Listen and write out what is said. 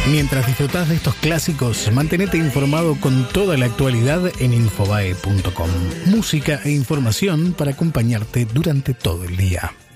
Mientras disfrutás de estos clásicos, mantenete informado con toda la actualidad en infobae.com. Música e información para acompañarte durante todo el día.